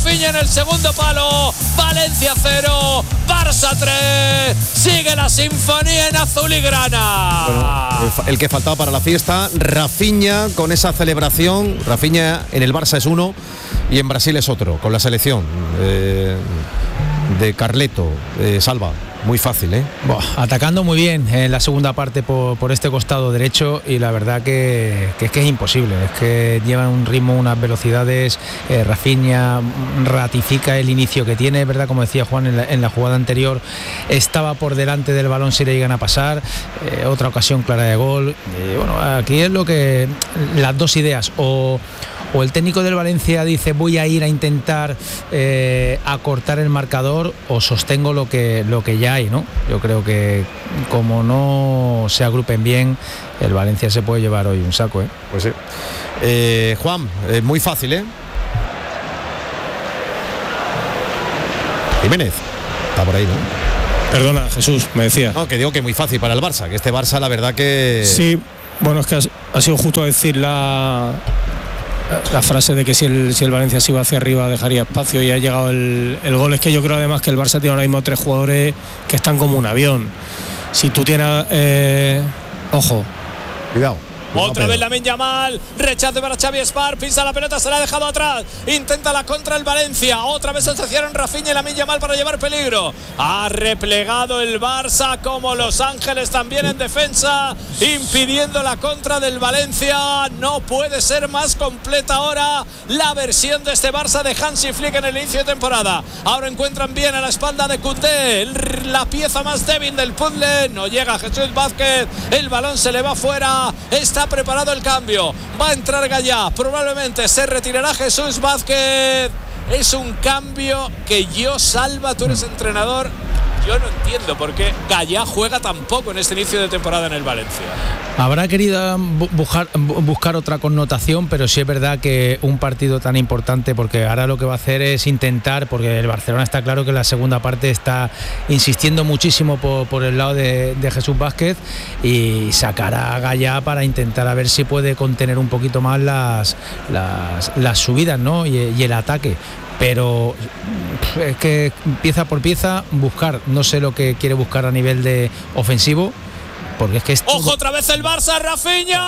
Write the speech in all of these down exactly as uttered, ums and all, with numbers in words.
Rafinha en el segundo palo. Valencia cero, Barça tres. Sigue la sinfonía en azul y grana. Bueno, el que faltaba para la fiesta, Rafinha con esa celebración. Rafinha en el Barça es uno y en Brasil es otro, con la selección eh, de Carleto, eh, Salva. Muy fácil, ¿eh? Buah, atacando muy bien en la segunda parte por, por este costado derecho, y la verdad que, que es que es imposible, es que llevan un ritmo, unas velocidades. eh, Rafinha ratifica el inicio que tiene, ¿verdad? Como decía Juan, en la, en la jugada anterior estaba por delante del balón si le llegan a pasar. eh, otra ocasión clara de gol. Eh, bueno, aquí es lo que las dos ideas, o o el técnico del Valencia dice voy a ir a intentar eh, acortar el marcador, o sostengo lo que, lo que ya hay, ¿no? Yo creo que como no se agrupen bien, el Valencia se puede llevar hoy un saco, ¿eh? Pues sí. Eh, Juan, eh, muy fácil, ¿eh? Jiménez, está por ahí, ¿no? Perdona, Jesús, me decía. No, que digo que muy fácil para el Barça, que este Barça la verdad que... Sí, bueno, es que ha, ha sido justo decir la... la frase de que si el, si el Valencia se iba hacia arriba dejaría espacio, y ha llegado el, el gol. Es que yo creo además que el Barça tiene ahora mismo tres jugadores que están como un avión. Si tú tienes eh, ojo, cuidado. Otra vez Lamine Yamal, rechace para Xavi Espar, pisa la pelota, se la ha dejado atrás, intenta la contra el Valencia, otra vez asociaron Rafinha y Lamine Yamal para llevar peligro. Ha replegado el Barça, como Los Ángeles también en defensa, impidiendo la contra del Valencia. No puede ser más completa ahora la versión de este Barça de Hansi Flick en el inicio de temporada. Ahora encuentran bien a la espalda de Koundé, la pieza más débil del puzzle. No llega Jesús Vázquez, el balón se le va fuera. Está preparado el cambio, va a entrar Gallá, probablemente se retirará Jesús Vázquez. Es un cambio que yo, Salva, tú eres entrenador, yo no entiendo por qué Gallá juega tan poco en este inicio de temporada en el Valencia. Habrá querido buscar, buscar otra connotación, pero sí es verdad que un partido tan importante, porque ahora lo que va a hacer es intentar, porque el Barcelona está claro que en la segunda parte está insistiendo muchísimo por, por el lado de, de Jesús Vázquez, y sacará a Gallá para intentar a ver si puede contener un poquito más las, las, las subidas, ¿no? y, y el ataque. Pero es que pieza por pieza buscar, no sé lo que quiere buscar a nivel de ofensivo, porque es que es ¡ojo, otra vez el Barça, Rafinha!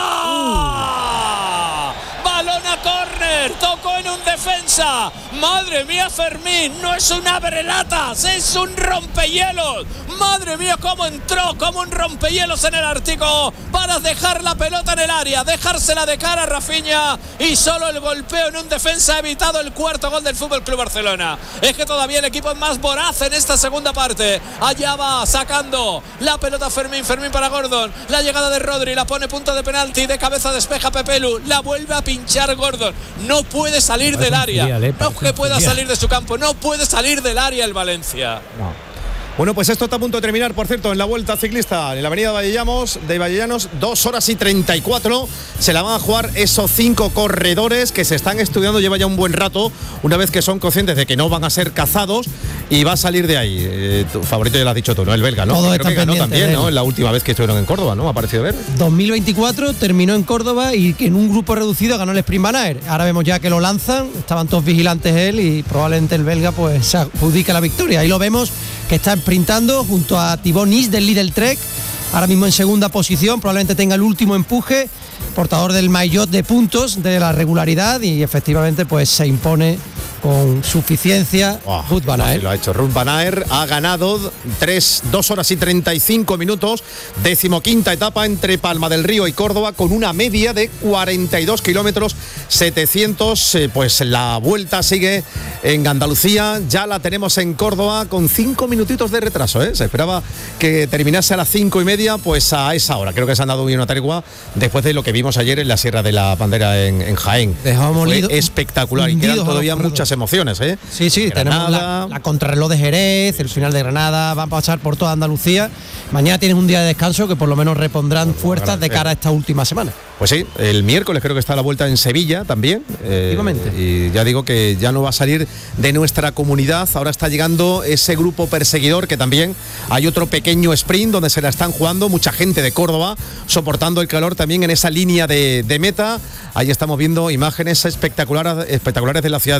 Uh. Balón a córner, tocó en un defensa. Madre mía, Fermín, no es un abrelatas, es un rompehielos. Madre mía, cómo entró, como un rompehielos en el Ártico, para dejar la pelota en el área, dejársela de cara a Rafinha, y solo el golpeo en un defensa ha evitado el cuarto gol del F C Barcelona. Es que todavía el equipo es más voraz en esta segunda parte. Allá va sacando la pelota Fermín, Fermín para Gordon, la llegada de Rodri, la pone punto de penalti, de cabeza despeja Pepelu, la vuelve a pinchar Gordon. No puede salir del área, filial, eh, no que pueda salir de su campo, no puede salir del área el Valencia. No. Bueno, pues esto está a punto de terminar, por cierto, en la Vuelta Ciclista en la avenida Vallellanos, de Vallellanos, dos horas y treinta y cuatro. Se la van a jugar esos cinco corredores que se están estudiando, lleva ya un buen rato, una vez que son conscientes de que no van a ser cazados, y va a salir de ahí. Eh, tu favorito ya lo has dicho tú, ¿no? El belga, ¿no? Todo Creo que ganó también, ¿no? En la última vez que estuvieron en Córdoba, ¿no? Ha parecido ver. dos mil veinticuatro terminó en Córdoba, y en un grupo reducido ganó el Sprint Banaer. Ahora vemos ya que lo lanzan, estaban todos vigilantes él, y probablemente el belga pues se adjudica la victoria. Ahí lo vemos que está sprintando junto a Thibaut Nis del Lidl Trek, ahora mismo en segunda posición, probablemente tenga el último empuje, portador del maillot de puntos de la regularidad, y efectivamente pues se impone con suficiencia. Oh, Ruud Van Aert. Sí, lo ha hecho Ruud Van Aert, ha ganado tres, dos horas y treinta y cinco minutos, decimoquinta etapa entre Palma del Río y Córdoba, con una media de cuarenta y dos kilómetros setecientos. Eh, pues la vuelta sigue en Andalucía, ya la tenemos en Córdoba con cinco minutitos de retraso, ¿eh? Se esperaba que terminase a las cinco y media, pues a esa hora. Creo que se han dado bien una tregua después de lo que vimos ayer en la Sierra de la Bandera en, en Jaén. Dejamos Fue lido, espectacular, y quedan todavía muchas emociones, ¿eh? Sí, sí, Granada, tenemos la, la contrarreloj de Jerez, el final de Granada, van a pasar por toda Andalucía. Mañana tienes un día de descanso que por lo menos repondrán fuerzas de cara a esta última semana. Pues sí, el miércoles creo que está la vuelta en Sevilla también. Eh, y ya digo que ya no va a salir de nuestra comunidad. Ahora está llegando ese grupo perseguidor, que también hay otro pequeño sprint donde se la están jugando mucha gente de Córdoba, soportando el calor también en esa línea de, de meta. Ahí estamos viendo imágenes espectaculares, espectaculares de la ciudad de,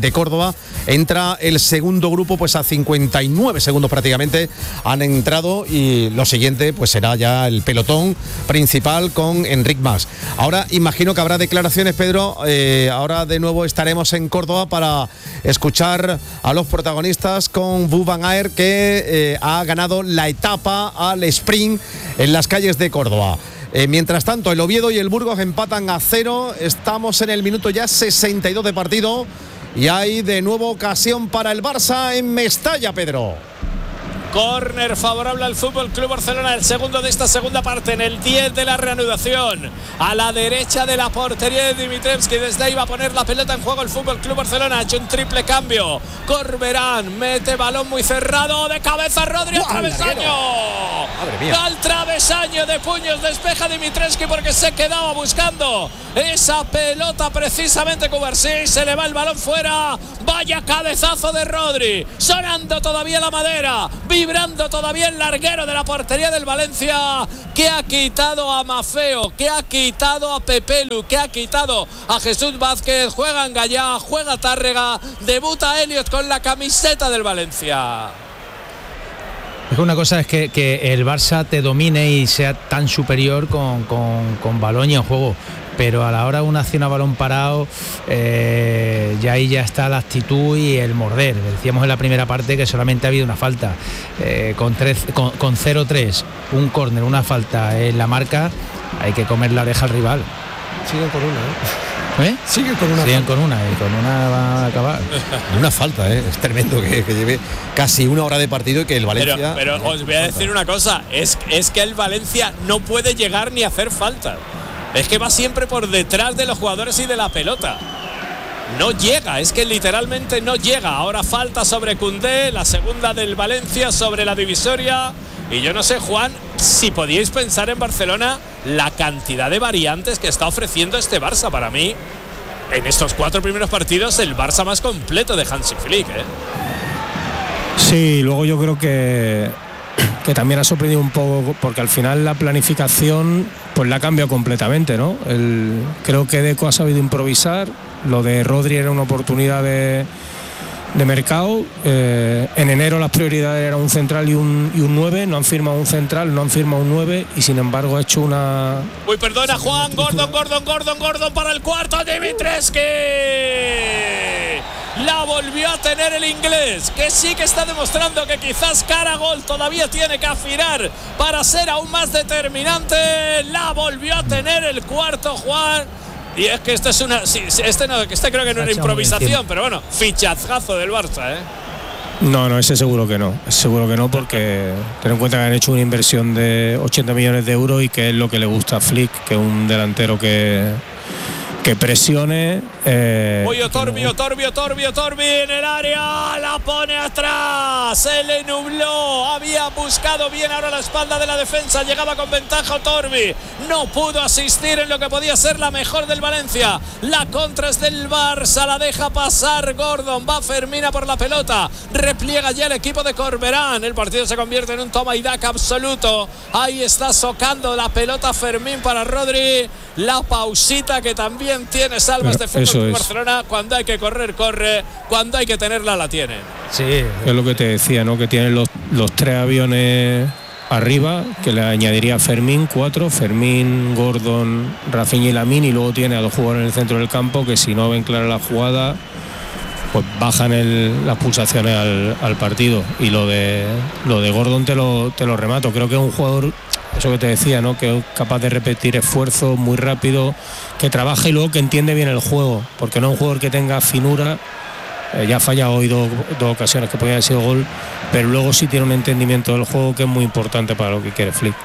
de Córdoba. Entra el segundo grupo, pues a cincuenta y nueve segundos prácticamente han entrado, y lo siguiente pues será ya el pelotón principal con Enric Mas. Ahora imagino que habrá declaraciones, Pedro. Eh, ahora de nuevo estaremos en Córdoba para escuchar a los protagonistas con Wout van Aert, que eh, ha ganado la etapa al sprint en las calles de Córdoba. Eh, mientras tanto, el Oviedo y el Burgos empatan a cero. Estamos en el minuto ya sesenta y dos de partido y hay de nuevo ocasión para el Barça en Mestalla, Pedro. Córner favorable al F C Barcelona, el segundo de esta segunda parte, en el diez de la reanudación, a la derecha de la portería de Dimitrievski. Desde ahí va a poner la pelota en juego el F C Barcelona. Ha hecho un triple cambio. Corberán mete balón muy cerrado, de cabeza Rodri al travesaño. Al travesaño de puños, despeja Dimitrievski porque se quedaba buscando esa pelota precisamente Cubarsí. Se le va el balón fuera. Vaya cabezazo de Rodri, sonando todavía la madera, vibrando todavía el larguero de la portería del Valencia, que ha quitado a Mafeo, que ha quitado a Pepelu, que ha quitado a Jesús Vázquez. Juega Gallá, juega Tárrega, debuta Elliot con la camiseta del Valencia. Es que una cosa es que, que el Barça te domine y sea tan superior con, con, con balón y en juego, pero a la hora de una acción a balón parado, eh, ya ahí ya está la actitud y el morder. Decíamos en la primera parte que solamente ha habido una falta, eh, con, con, con cero tres, un córner, una falta en la marca, hay que comer la oreja al rival. Siguen con una, ¿eh? ¿Eh? Siguen con una. Siguen con una y con una va a acabar. Una falta, ¿eh? Es tremendo que, que lleve casi una hora de partido y que el Valencia... Pero, pero os voy a decir una cosa, es, es que el Valencia no puede llegar ni hacer falta. Es que va siempre por detrás de los jugadores y de la pelota. No llega, es que literalmente no llega. Ahora falta sobre Koundé, la segunda del Valencia sobre la divisoria. Y yo no sé, Juan, si podíais pensar en Barcelona la cantidad de variantes que está ofreciendo este Barça. Para mí, en estos cuatro primeros partidos, el Barça más completo de Hansi Flick, ¿eh? Sí, luego yo creo que, que también ha sorprendido un poco, porque al final la planificación pues la ha cambiado completamente, ¿no? El, creo que Deco ha sabido improvisar. Lo de Rodri era una oportunidad de... de mercado. Eh, en enero las prioridades eran un central y un, y un nueve. No han firmado un central, no han firmado un nueve, y sin embargo ha hecho una... Uy, perdona, Juan. Gordon, Gordon, Gordon, Gordon para el cuarto. Dimitrievski la volvió a tener el inglés, que sí que está demostrando que quizás cara a gol todavía tiene que afinar para ser aún más determinante. La volvió a tener el cuarto, Juan. Y es que esto es una. Sí, este, no, este creo que no era improvisación, pero bueno, fichazazo del Barça, ¿eh? No, no, ese seguro que no. Ese seguro que no, porque ten en cuenta que han hecho una inversión de ochenta millones de euros y que es lo que le gusta a Flick, que es un delantero que. que presione. Eh, Oye, Torbi, Torbi, Torbi, Torbi en el área, la pone atrás, se le nubló, había buscado bien ahora la espalda de la defensa, llegaba con ventaja Torbi, no pudo asistir en lo que podía ser la mejor del Valencia. La contra es del Barça, la deja pasar Gordon, va Fermina por la pelota, repliega ya el equipo de Corberán, el partido se convierte en un toma y daca absoluto. Ahí está socando la pelota Fermín para Rodri, la pausita que también tiene Salvas de Fútbol Club Barcelona. Cuando hay que correr, corre, cuando hay que tenerla, la tiene. Sí, es lo que te decía, ¿no? Que tienen los, los tres aviones arriba, que le añadiría Fermín, cuatro, Fermín, Gordon, Rafinha y Lamine, y luego tiene a dos jugadores en el centro del campo que si no ven clara la jugada, pues bajan el, las pulsaciones al, al partido. Y lo de lo de Gordon te lo, te lo remato, creo que es un jugador, eso que te decía, ¿no? Que es capaz de repetir esfuerzos muy rápido, que trabaja y luego que entiende bien el juego, porque no es un jugador que tenga finura. Eh, ya ha fallado hoy dos, dos ocasiones que podían haber sido gol, pero luego sí tiene un entendimiento del juego que es muy importante para lo que quiere Flick.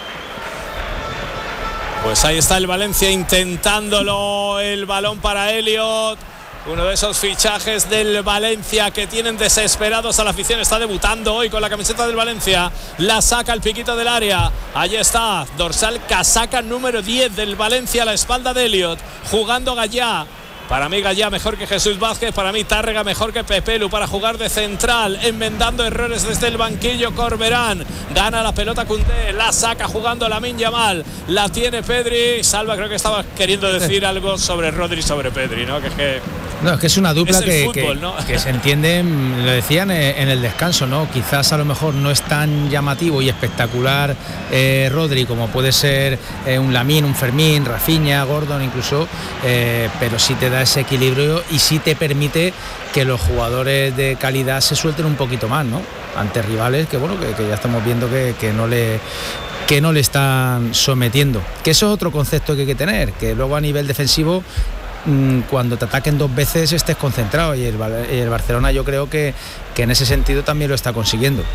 Pues ahí está el Valencia intentándolo, el balón para Elliot. Uno de esos fichajes del Valencia que tienen desesperados a la afición. Está debutando hoy con la camiseta del Valencia. La saca el piquito del área. Allí está, dorsal casaca número diez del Valencia a la espalda de Elliot. Jugando Gallá. Para mí Gallá mejor que Jesús Vázquez. Para mí Tárrega mejor que Pepelu para jugar de central. Enmendando errores desde el banquillo Corberán. Gana la pelota Koundé. La saca jugando Lamine Yamal. La tiene Pedri. Salva, creo que estaba queriendo decir algo sobre Rodri, sobre Pedri, ¿no? Que es que No, es que es una dupla es que, fútbol, que, ¿no? que se entiende, lo decían en el descanso, ¿no? Quizás a lo mejor no es tan llamativo y espectacular eh, Rodri como puede ser eh, un Lamine, un Fermín, Rafinha, Gordon incluso, eh, pero sí te da ese equilibrio y sí te permite que los jugadores de calidad se suelten un poquito más, ¿no? Ante rivales que bueno, que, que ya estamos viendo que, que no le que no le están sometiendo. Que eso es otro concepto que hay que tener, que luego a nivel defensivo, cuando te ataquen dos veces estés concentrado, y el, y el Barcelona yo creo que, que en ese sentido también lo está consiguiendo.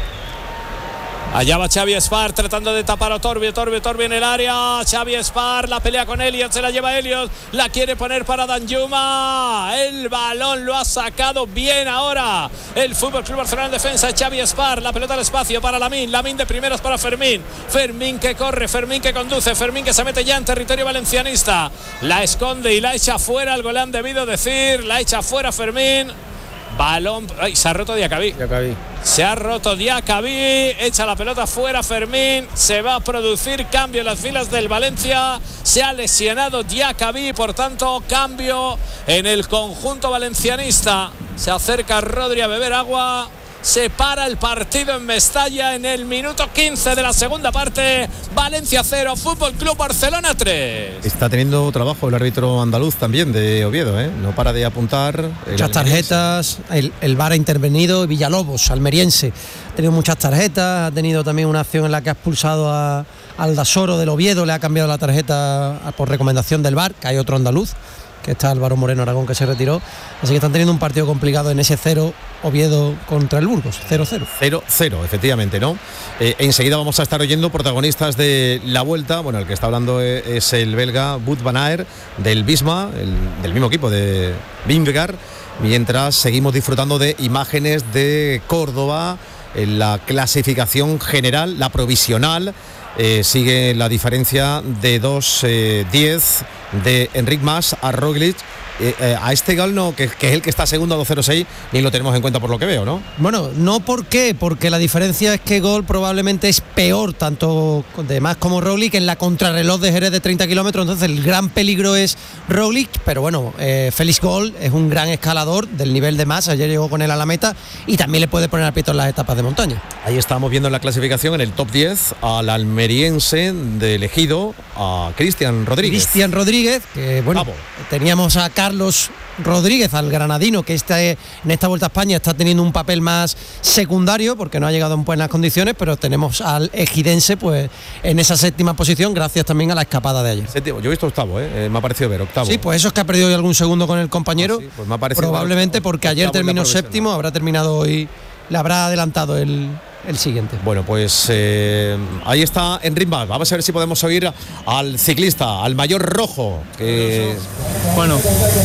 Allá va Xavi Espar tratando de tapar a Torbi, Torbi, Torbi en el área. Xavi Espar, la pelea con Elliot, se la lleva Elliot, la quiere poner para Danjuma. El balón lo ha sacado bien ahora el Fútbol Club Barcelona en defensa. Xavi Espar, la pelota al espacio para Lamine, Lamine de primeras para Fermín. Fermín que corre, Fermín que conduce, Fermín que se mete ya en territorio valencianista. La esconde y la echa fuera, algo le han debido decir, la echa fuera Fermín. Balón, ay, se ha roto Diacabí. Diacabí. Se ha roto Diacabí, echa la pelota fuera Fermín, se va a producir cambio en las filas del Valencia, se ha lesionado Diacabí, por tanto cambio en el conjunto valencianista. Se acerca Rodri a beber agua. Se para el partido en Mestalla en el minuto quince de la segunda parte. Valencia cero, Fútbol Club Barcelona tres. Está teniendo trabajo el árbitro andaluz también de Oviedo, ¿eh? No para de apuntar. Muchas tarjetas, el, el V A R ha intervenido. Villalobos, almeriense, ha tenido muchas tarjetas, ha tenido también una acción en la que ha expulsado a Aldasoro del Oviedo, le ha cambiado la tarjeta por recomendación del V A R, que hay otro andaluz, que está Álvaro Moreno Aragón, que se retiró. Así que están teniendo un partido complicado en ese cero, Oviedo contra el Burgos, cero cero. cero cero, efectivamente, ¿no? Eh, enseguida vamos a estar oyendo protagonistas de la vuelta. Bueno, el que está hablando es, es el belga Wout van Aert del Visma, el, del mismo equipo de Vingegaard, mientras seguimos disfrutando de imágenes de Córdoba en la clasificación general, la provisional. Eh, sigue la diferencia de dos diez de Enric Mas a Roglic. Eh, eh, a este gal no, que, que es el que está segundo a dos cero seis, ni lo tenemos en cuenta por lo que veo, ¿no? Bueno, no, ¿por qué? Porque la diferencia es que Gol probablemente es peor, tanto de Mas como Roglic, en la contrarreloj de Jerez de treinta kilómetros. Entonces el gran peligro es Roglic, pero bueno, eh, Félix Gol es un gran escalador del nivel de Mas. Ayer llegó con él a la meta y también le puede poner aprieto en las etapas de montaña. Ahí estamos viendo en la clasificación, en el top diez, al almeriense de elegido, a Cristian Rodríguez. Cristian Rodríguez, que bueno, Bravo. Teníamos a Carlos Rodríguez, al granadino, que este, en esta Vuelta a España está teniendo un papel más secundario porque no ha llegado en buenas condiciones, pero tenemos al ejidense pues en esa séptima posición, gracias también a la escapada de ayer. Séptimo, yo he visto octavo, ¿eh? Eh, me ha parecido ver octavo. Sí, pues eso es que ha perdido algún segundo con el compañero, ah, sí, pues me ha parecido probablemente porque ayer terminó séptimo, habrá terminado hoy, le habrá adelantado el el siguiente. Bueno, pues eh, ahí está Enric Mas. Vamos a ver si podemos oír al ciclista, al mayor rojo. Que... Bueno,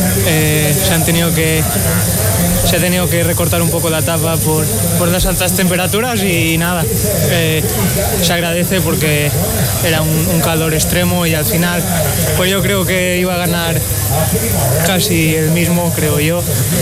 eh, se han tenido que se ha tenido que recortar un poco la etapa por, por las altas temperaturas y nada, eh, se agradece porque era un, un calor extremo y al final pues yo creo que iba a ganar casi el mismo, creo yo,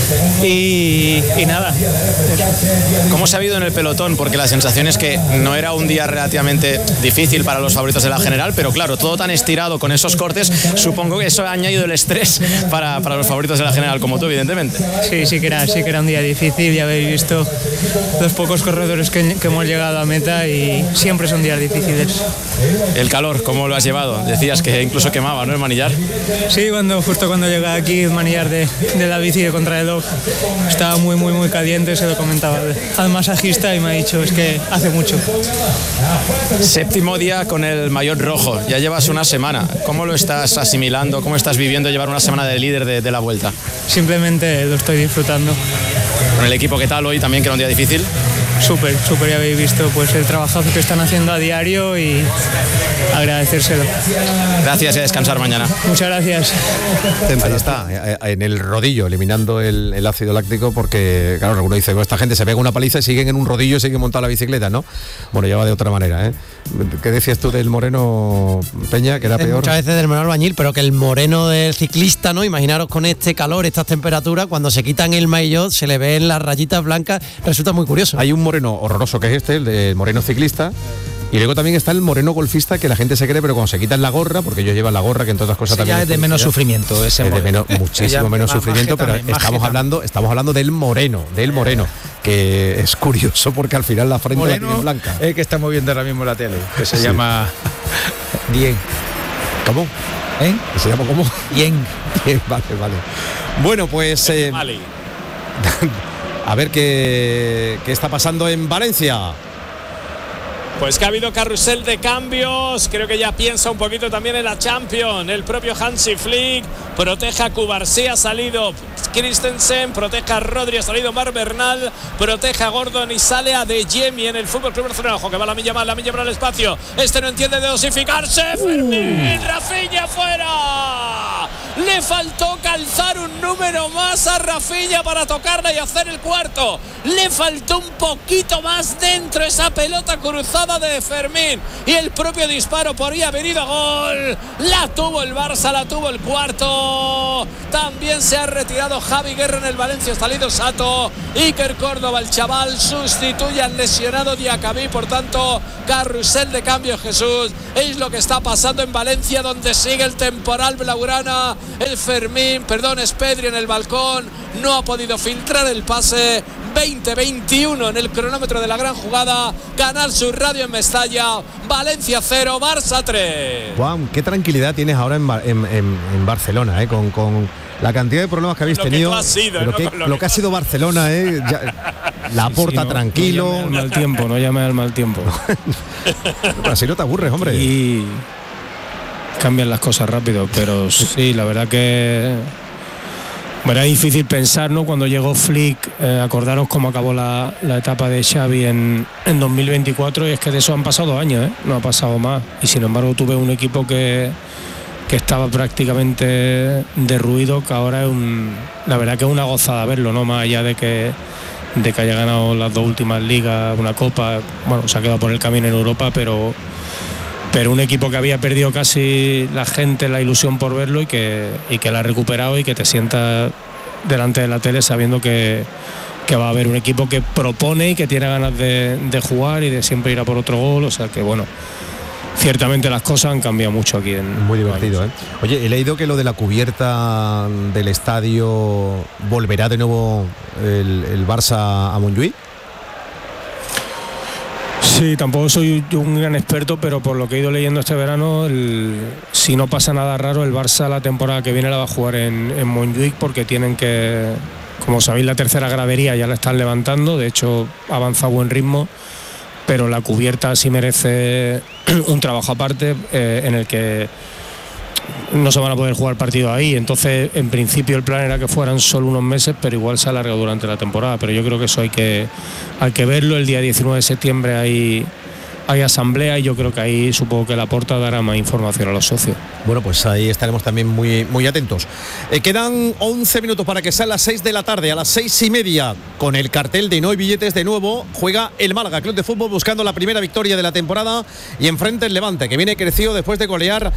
y, y nada. ¿Cómo se ha habido en el pelotón? Porque la sensación es que no era un día relativamente difícil para los favoritos de la general, pero claro, todo tan estirado con esos cortes, supongo que eso ha añadido el estrés para, para los favoritos de la general, como tú, evidentemente. Sí, sí que era, sí que era un día difícil, ya habéis visto los pocos corredores que, que hemos llegado a meta y siempre son días difíciles. El calor, ¿cómo lo has llevado? Decías que incluso quemaba, ¿no, el manillar? Sí, cuando, justo cuando llegué aquí, el manillar de, de la bici de contrarreloj estaba muy, muy, muy caliente, se lo comentaba al masajista y me ha dicho, es que hace mucho. Séptimo día con el maillot rojo, ya llevas una semana. ¿Cómo lo estás asimilando? ¿Cómo estás viviendo llevar una semana de líder de, de la Vuelta? Simplemente lo estoy disfrutando. ¿Con el equipo qué tal hoy también, que era un día difícil? Súper, súper, ya habéis visto pues el trabajazo que están haciendo a diario y agradecérselo. Gracias y a descansar mañana. Muchas gracias. Ahí está, en el rodillo, eliminando el, el ácido láctico, porque claro, alguno dice, bueno, esta gente se pega una paliza y siguen en un rodillo y siguen montando la bicicleta, ¿no? Bueno, ya va de otra manera, ¿eh? ¿Qué decías tú del Moreno, Peña, que era peor? Muchas veces del Moreno albañil, pero que el Moreno del ciclista, ¿no? Imaginaros con este calor, estas temperaturas, cuando se quitan el maillot, se le ven las rayitas blancas, resulta muy curioso. Hay un Moreno horroroso que es este, el de Moreno ciclista, Y luego también está el moreno golfista, que la gente se cree, pero cuando se quitan la gorra, porque ellos llevan la gorra, que entre otras cosas sí, también ya es de menos sufrimiento ese es de menos, muchísimo menos sufrimiento, pero también, estamos hablando estamos hablando del moreno, del moreno, que es curioso porque al final la frente moreno, la tiene blanca. Es que estamos viendo ahora mismo la tele, que se sí. llama Bien. ¿Cómo? ¿Eh? ¿Se llama cómo? Bien. Bien, vale, vale. Bueno, pues eh, a ver qué, qué está pasando en Valencia. Pues que ha habido carrusel de cambios, creo que ya piensa un poquito también en la Champions. El propio Hansi Flick protege a Cubarsí, ha salido Christensen, protege a Rodri, ha salido Mar Bernal, protege a Gordon y sale a De Jemi en el Fútbol Club Barcelona. Ojo que va la milla mal, la milla mal al espacio. Este no entiende de dosificarse. Fermín, uh. Rafinha fuera. Le faltó calzar un número más a Rafinha para tocarla y hacer el cuarto. Le faltó un poquito más dentro esa pelota cruzada de Fermín y el propio disparo podría haber ido a gol. La tuvo el Barça, la tuvo el cuarto. También se ha retirado Javi Guerra en el Valencia, ha salido Sato. Iker Córdoba, el chaval, sustituye al lesionado Diacabí. Por tanto, carrusel de cambio, Jesús. Es lo que está pasando en Valencia, donde sigue el temporal blaugrana. El Fermín, perdón, es Pedri en el balcón. No ha podido filtrar el pase. veinte veintiuno en el cronómetro de la gran jugada. Canal Sur Radio en Mestalla. Valencia cero, Barça tres. Juan, qué tranquilidad tienes ahora en, en, en, en Barcelona, ¿eh? con, con la cantidad de problemas que habéis lo tenido. Que has sido, pero ¿no? que, lo, lo que, que ha sido Barcelona, ¿eh? Ya, la porta sí, no, tranquilo. No llame al mal tiempo, no llame al mal tiempo. Así no te aburres, hombre. Y cambian las cosas rápido, pero sí, la verdad que bueno, era difícil pensar, ¿no? Cuando llegó Flick, eh, acordaros cómo acabó la, la etapa de Xavi en, en dos mil veinticuatro, y es que de eso han pasado años, ¿eh? No ha pasado más, y sin embargo tuve un equipo que, que estaba prácticamente derruido, que ahora es un, la verdad que es una gozada verlo, ¿no? Más allá de que, de que haya ganado las dos últimas ligas, una copa, bueno, se ha quedado por el camino en Europa, pero pero un equipo que había perdido casi la gente la ilusión por verlo y que, y que la ha recuperado, y que te sientas delante de la tele sabiendo que, que va a haber un equipo que propone y que tiene ganas de, de jugar y de siempre ir a por otro gol. O sea que bueno, ciertamente las cosas han cambiado mucho aquí en muy divertido, ¿eh? Oye, he leído que lo de la cubierta del estadio volverá de nuevo el, el Barça a Montjuïc. Sí, tampoco soy un gran experto, pero por lo que he ido leyendo este verano, el, si no pasa nada raro, el Barça la temporada que viene la va a jugar en, en Montjuïc, porque tienen que, como sabéis, la tercera gradería ya la están levantando, de hecho avanza a buen ritmo, pero la cubierta sí merece un trabajo aparte, eh, en el que no se van a poder jugar partidos ahí. Entonces, en principio el plan era que fueran solo unos meses, pero igual se alarga durante la temporada. Pero yo creo que eso hay que, hay que verlo. El día diecinueve de septiembre hay, hay asamblea, y yo creo que ahí supongo que Laporta dará más información a los socios. Bueno, pues ahí estaremos también muy, muy atentos. Eh, quedan once minutos para que sean las seis de la tarde. A las seis y media, con el cartel de No hay billetes de nuevo, juega el Málaga Club de Fútbol buscando la primera victoria de la temporada, y enfrente el Levante, que viene crecido después de golear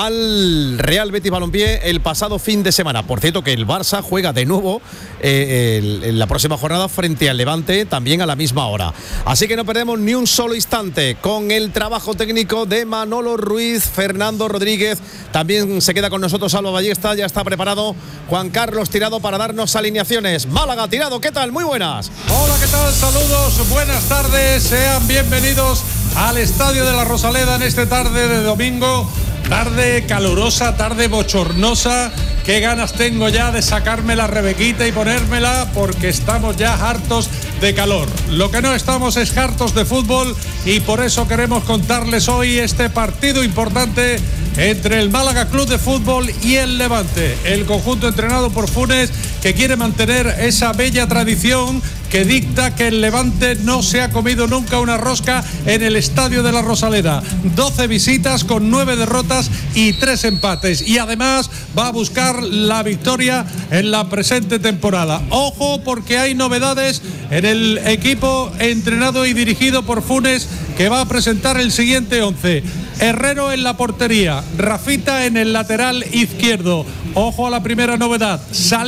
al Real Betis Balompié el pasado fin de semana. Por cierto, que el Barça juega de nuevo eh, el, en la próxima jornada frente al Levante, también a la misma hora. Así que no perdemos ni un solo instante con el trabajo técnico de Manolo Ruiz, Fernando Rodríguez. También se queda con nosotros Alba Ballesta, ya está preparado Juan Carlos Tirado para darnos alineaciones. Málaga, Tirado, ¿qué tal? Muy buenas. Hola, ¿qué tal? Saludos, buenas tardes, sean bienvenidos al Estadio de la Rosaleda en esta tarde de domingo. Tarde calurosa, tarde bochornosa. Qué ganas tengo ya de sacarme la rebequita y ponérmela, porque estamos ya hartos de calor. Lo que no estamos es hartos de fútbol, y por eso queremos contarles hoy este partido importante entre el Málaga Club de Fútbol y el Levante. El conjunto entrenado por Funes, que quiere mantener esa bella tradición que dicta que el Levante no se ha comido nunca una rosca en el Estadio de la Rosaleda. doce visitas con nueve derrotas y tres empates. Y además va a buscar la victoria en la presente temporada. Ojo, porque hay novedades en el equipo entrenado y dirigido por Funes, que va a presentar el siguiente once. Herrero en la portería, Rafita en el lateral izquierdo. Ojo a la primera novedad: Salinas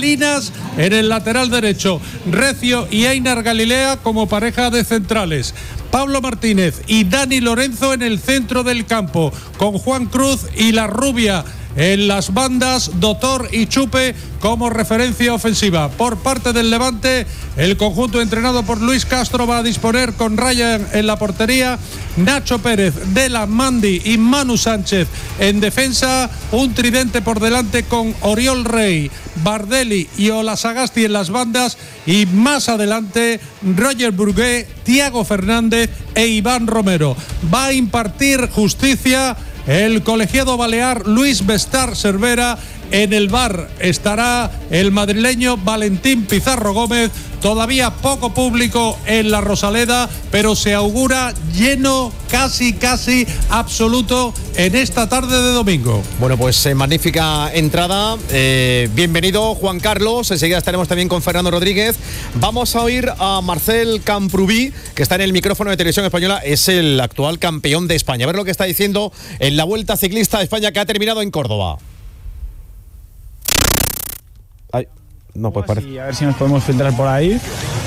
Díaz en el lateral derecho, Recio y Einar Galilea como pareja de centrales, Pablo Martínez y Dani Lorenzo en el centro del campo, con Juan Cruz y La Rubia en las bandas, Doctor y Chupe como referencia ofensiva. Por parte del Levante, el conjunto entrenado por Luis Castro va a disponer con Ryan en la portería, Nacho Pérez, Dela, Mandi y Manu Sánchez en defensa, un tridente por delante con Oriol Rey, Bardelli y Olasagasti en las bandas, y más adelante Roger Burgué, Thiago Fernández e Iván Romero. Va a impartir justicia el colegiado balear Luis Bestar Cervera. En el V A R estará el madrileño Valentín Pizarro Gómez. Todavía poco público en la Rosaleda, pero se augura lleno casi casi absoluto en esta tarde de domingo. Bueno, pues eh, magnífica entrada. Eh, bienvenido, Juan Carlos. Enseguida estaremos también con Fernando Rodríguez. Vamos a oír a Marcel Camprubí, que está en el micrófono de Televisión Española. Es el actual campeón de España. A ver lo que está diciendo en la Vuelta Ciclista a España, que ha terminado en Córdoba. Ay, no, pues parece. Y a ver si nos podemos filtrar por ahí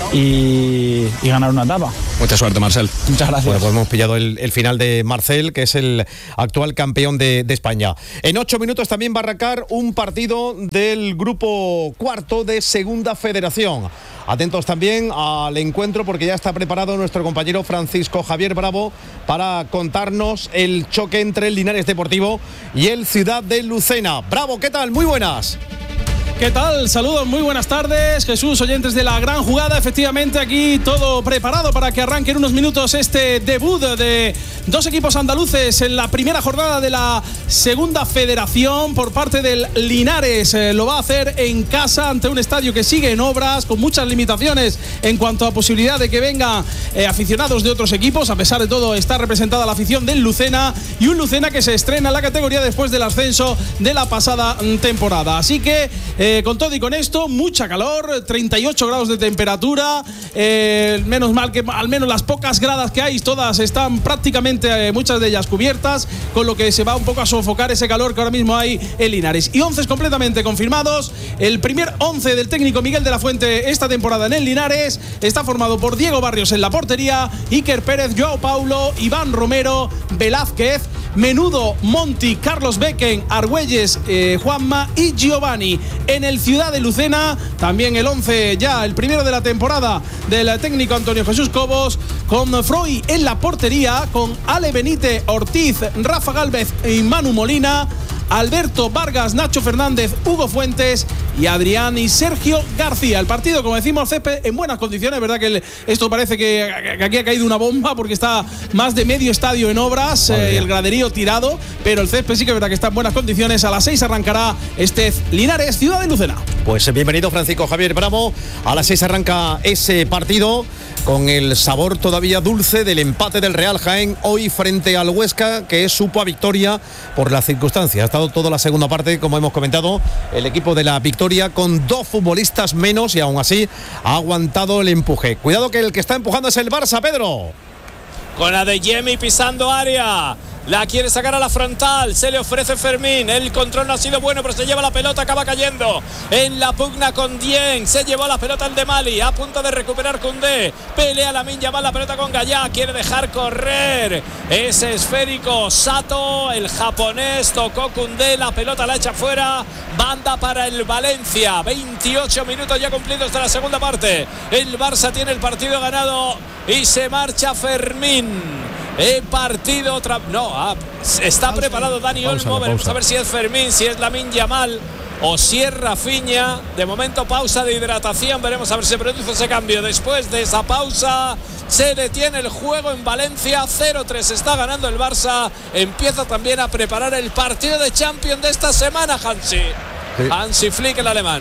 y, y ganar una etapa. Mucha suerte, Marcel. Muchas gracias. Bueno, pues hemos pillado el, el final de Marcel, que es el actual campeón de, de España. En ocho minutos también va a arrancar un partido del grupo cuarto de Segunda Federación. Atentos también al encuentro, porque ya está preparado nuestro compañero Francisco Javier Bravo para contarnos el choque entre el Linares Deportivo y el Ciudad de Lucena. Bravo, ¿qué tal? Muy buenas. ¿Qué tal? Saludos, muy buenas tardes, Jesús, oyentes de La Gran Jugada. Efectivamente, aquí todo preparado para que arranque en unos minutos este debut de dos equipos andaluces en la primera jornada de la Segunda Federación por parte del Linares. Eh, lo va a hacer en casa ante un estadio que sigue en obras, con muchas limitaciones en cuanto a posibilidad de que vengan eh, aficionados de otros equipos. A pesar de todo, está representada la afición del Lucena, y un Lucena que se estrena en la categoría después del ascenso de la pasada temporada. Así que eh, Eh, con todo y con esto, mucha calor, treinta y ocho grados de temperatura, eh, menos mal que al menos las pocas gradas que hay, todas están prácticamente, eh, muchas de ellas cubiertas, con lo que se va un poco a sofocar ese calor que ahora mismo hay en Linares. Y once completamente confirmados. El primer once del técnico Miguel de la Fuente esta temporada en el Linares está formado por Diego Barrios en la portería, Iker Pérez, Joao Paulo, Iván Romero, Velázquez, Menudo, Monti, Carlos Becken, Argüelles, eh, Juanma y Giovanni. En el Ciudad de Lucena, también el once ya, el primero de la temporada del técnico Antonio Jesús Cobos, con Freud en la portería, con Ale Benítez, Ortiz, Rafa Gálvez y Manu Molina, Alberto Vargas, Nacho Fernández, Hugo Fuentes y Adrián y Sergio García. El partido, como decimos, césped en buenas condiciones, ¿verdad? Que el, esto parece que, que aquí ha caído una bomba, porque está más de medio estadio en obras, eh, el graderío tirado, pero el césped sí que es verdad que está en buenas condiciones. A las seis arrancará este Linares, Ciudad de Lucena. Pues bienvenido, Francisco Javier Bravo. A las seis arranca ese partido, con el sabor todavía dulce del empate del Real Jaén hoy frente al Huesca, que supo a victoria por las circunstancias. Ha estado toda la segunda parte, como hemos comentado, el equipo de la victoria con dos futbolistas menos, y aún así ha aguantado el empuje. Cuidado, que el que está empujando es el Barça, Pedro. Con Adeyemi pisando área. La quiere sacar a la frontal, se le ofrece Fermín, el control no ha sido bueno, pero se lleva la pelota, acaba cayendo en la pugna con Dien, se llevó la pelota el de Mali, a punto de recuperar Koundé, pelea Lamine Yamal la pelota con Gallá, quiere dejar correr ese esférico Sato, el japonés, tocó Koundé, la pelota la echa fuera, banda para el Valencia, veintiocho minutos ya cumplidos de la segunda parte, el Barça tiene el partido ganado y se marcha Fermín. El partido otra no ah, está pausa, preparado Dani pausa, Olmo. Veremos a ver si es Fermín, si es Lamine Yamal o si es Rafinha. De momento pausa de hidratación, veremos a ver si se produce ese cambio. Después de esa pausa se detiene el juego en Valencia, cero tres está ganando el Barça. Empieza también a preparar el partido de Champions de esta semana, Hansi sí. Hansi Flick, el alemán.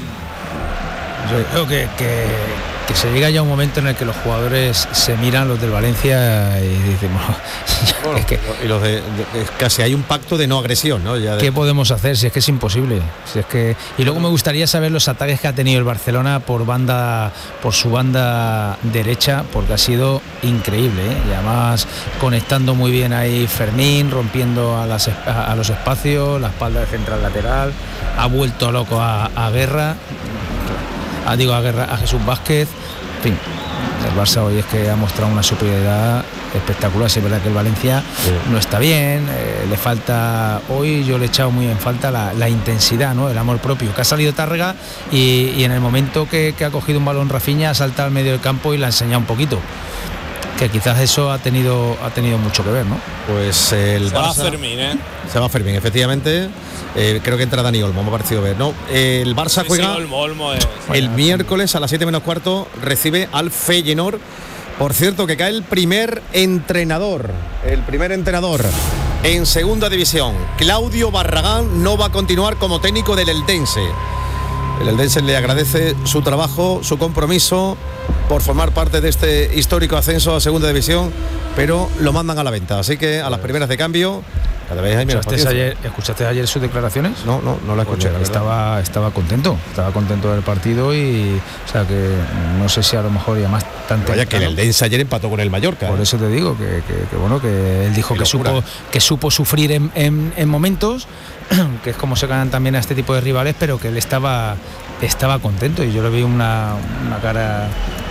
Yo creo que, que, que se llega ya un momento en el que los jugadores se miran, los del Valencia, y dicen, bueno, bueno es que, y los de, de, casi hay un pacto de no agresión, ¿no? Ya de... ¿Qué podemos hacer? Si es que es imposible. Si es que... Y luego me gustaría saber los ataques que ha tenido el Barcelona por banda, por su banda derecha, porque ha sido increíble, ¿eh? Y además conectando muy bien ahí Fermín, rompiendo a, las, a, a los espacios, la espalda de central lateral, ha vuelto loco a, a Guerra. a, digo, a, Guerra, a Jesús Vázquez. En fin, el Barça hoy es que ha mostrado una superioridad espectacular. Sí, es verdad que el Valencia sí. no está bien, eh, le falta, hoy yo le he echado muy en falta la, la intensidad, ¿no? El amor propio, que ha salido Tárrega y, y en el momento que, que ha cogido un balón Rafinha ha saltado al medio del campo y la ha enseñado un poquito, que quizás eso ha tenido ha tenido mucho que ver, ¿no? Pues el se Barça, va Fermín, ¿eh? Se va Fermín, efectivamente. Eh, creo que entra Dani Olmo, me ha parecido ver. No, eh, el Barça sí, juega sí, Olmo, Olmo es. el miércoles a las siete menos cuarto, recibe al Feyenoord. Por cierto, que cae el primer entrenador, el primer entrenador en segunda división. Claudio Barragán no va a continuar como técnico del Eldense. El Eldense le agradece su trabajo, su compromiso por formar parte de este histórico ascenso a segunda división, pero lo mandan a la venta. Así que a las primeras de cambio, cada vez hay menos ¿Escuchaste ayer, ¿Escuchaste ayer sus declaraciones? No, no, no la escuché. Pues estaba, estaba contento, estaba contento del partido y, o sea, que no sé si a lo mejor ya más tanto. Vaya, que el Eldense ayer empató con el Mallorca. Por ¿eh? eso te digo que, que, que bueno, que él dijo que supo, que supo sufrir en, en, en momentos, que es como se ganan también a este tipo de rivales, pero que él estaba, estaba contento y yo le vi una, una cara,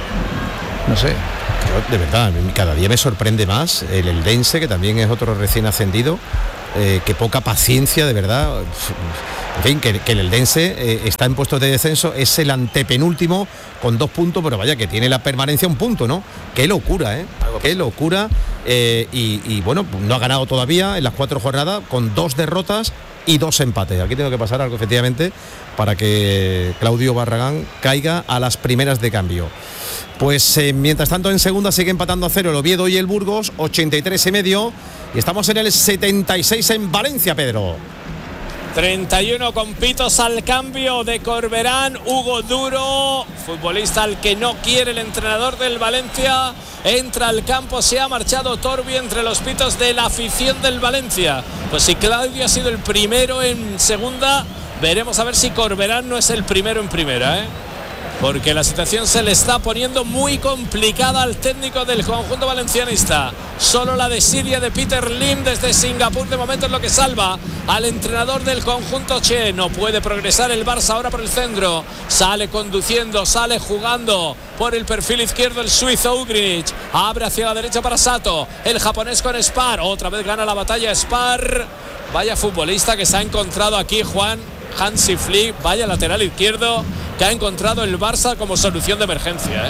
no sé. De verdad, cada día me sorprende más el Eldense, que también es otro recién ascendido, eh, que poca paciencia, de verdad. En fin, que, que el Eldense eh, está en puestos de descenso, es el antepenúltimo con dos puntos, pero vaya, que tiene la permanencia un punto, ¿no? Qué locura, ¿eh? Qué locura. Eh, y, y bueno, no ha ganado todavía en las cuatro jornadas, con dos derrotas y dos empates. Aquí tengo que pasar algo, efectivamente, para que Claudio Barragán caiga a las primeras de cambio. Pues eh, mientras tanto en segunda sigue empatando a cero el Oviedo y el Burgos, ochenta y tres y medio, y estamos en el setenta y seis en Valencia, Pedro. treinta y uno con pitos al cambio de Corberán. Hugo Duro, futbolista al que no quiere el entrenador del Valencia, entra al campo. Se ha marchado Torbi entre los pitos de la afición del Valencia. Pues si Claudio ha sido el primero en segunda, veremos a ver si Corberán no es el primero en primera, ¿eh? Porque la situación se le está poniendo muy complicada al técnico del conjunto valencianista. Solo la desidia de Peter Lim desde Singapur de momento es lo que salva al entrenador del conjunto Che. No puede progresar el Barça ahora por el centro. Sale conduciendo, sale jugando por el perfil izquierdo el suizo Ugrich. Abre hacia la derecha para Sato. El japonés con Spar. Otra vez gana la batalla Spar. Vaya futbolista que se ha encontrado aquí, Juan. Hansi Flick, vaya lateral izquierdo que ha encontrado el Barça como solución de emergencia, ¿eh?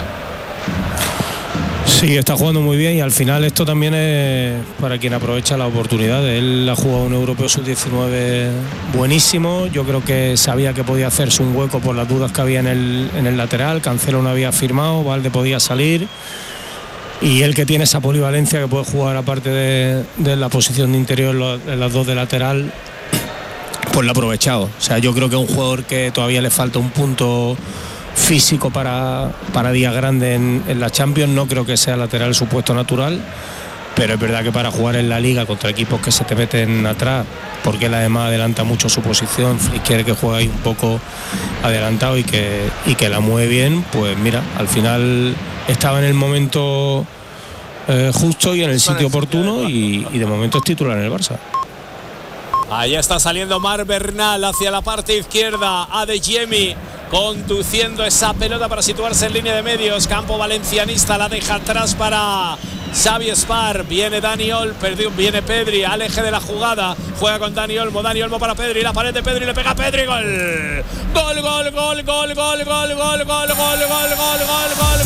Sí, está jugando muy bien y al final esto también es para quien aprovecha la oportunidad. Él ha jugado un europeo sub diecinueve buenísimo. Yo creo que sabía que podía hacerse un hueco por las dudas que había en el, en el lateral. Cancelo no había firmado, Valde podía salir. Y él, que tiene esa polivalencia, que puede jugar aparte de, de la posición de interior en las dos de lateral, pues lo ha aprovechado. O sea, yo creo que es un jugador que todavía le falta un punto físico para, para día grande en, en la Champions. No creo que sea lateral su puesto natural, pero es verdad que para jugar en la Liga contra equipos que se te meten atrás, porque él además adelanta mucho su posición, Flick quiere que juegue ahí un poco adelantado y que, y que la mueve bien, pues mira, al final estaba en el momento eh, justo y en el sitio oportuno y, y de momento es titular en el Barça. Ahí está saliendo Mar Bernal hacia la parte izquierda. Adeyemi conduciendo esa pelota para situarse en línea de medios. Campo valencianista, la deja atrás para Xavi Spar. Viene Dani Olmo, perdió, viene Pedri al eje de la jugada. Juega con Dani Olmo, Dani Olmo para Pedri. La pared de Pedri, le pega a Pedri. Gol. Gol, gol, gol, gol, gol, gol, gol, gol, gol, gol, gol, gol, gol, gol.